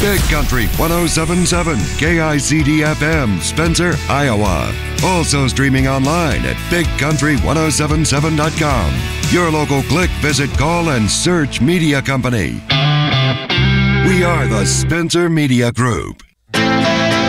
Big Country 1077 KICD FM, Spencer, Iowa. Also streaming online at bigcountry1077.com. Your local click, visit, call, and search media company. We are the Spencer Media Group.